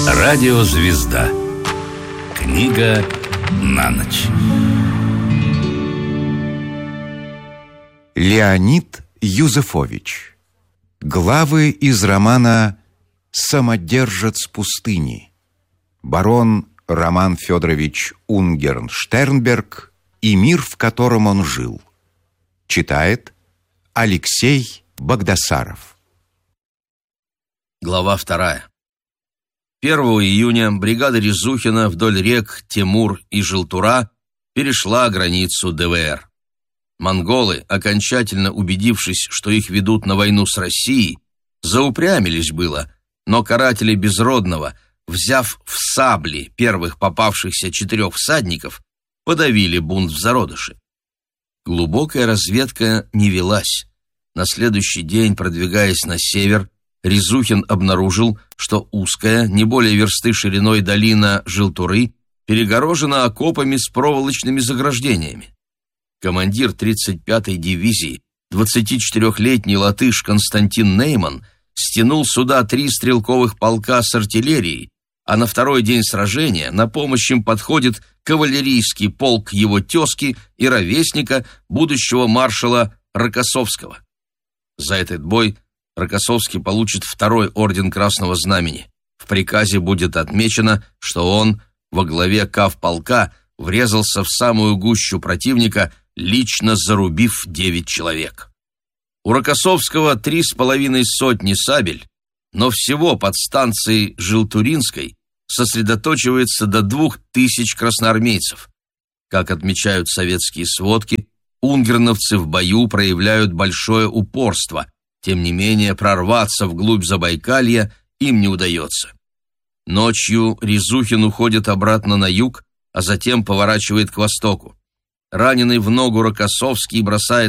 Радиозвезда. Книга на ночь. Леонид Юзефович. Главы из романа «Самодержец пустыни». Барон Роман Федорович Унгерн-Штернберг и мир, в котором он жил. Читает Алексей Багдасаров. Глава 2. 1 июня бригада Резухина вдоль рек Темур и Желтура перешла границу ДВР. Монголы, окончательно убедившись, что их ведут на войну с Россией, заупрямились было, но каратели Безродного, взяв в сабли первых попавшихся 4 всадников, подавили бунт в зародыше. Глубокая разведка не велась. На следующий день, продвигаясь на север, Резухин обнаружил, что узкая, не более версты шириной долина Желтуры перегорожена окопами с проволочными заграждениями. Командир 35-й дивизии, 24-летний латыш Константин Нейман, стянул сюда 3 стрелковых полка с артиллерией, а на второй день сражения на помощь им подходит кавалерийский полк его тезки и ровесника, будущего маршала Рокоссовского. За этот бой Рокоссовский получит 2-й орден Красного Знамени. В приказе будет отмечено, что он во главе кавполка врезался в самую гущу противника, лично зарубив 9 человек. У Рокоссовского 3,5 сотни сабель, но всего под станцией Желтуринской сосредоточивается до 2000 красноармейцев. Как отмечают советские сводки, унгерновцы в бою проявляют большое упорство. Тем не менее, прорваться вглубь Забайкалья им не удается. Ночью Резухин уходит обратно на юг, а затем поворачивает к востоку. Раненый в ногу Рокоссовский бросает